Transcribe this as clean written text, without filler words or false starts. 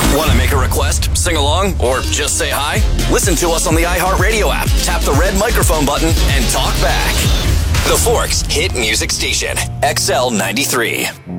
Want to make a request, sing along, or just say hi? Listen to us on the iHeartRadio app. Tap the red microphone button and talk back. The Forks Hit Music Station, XL93.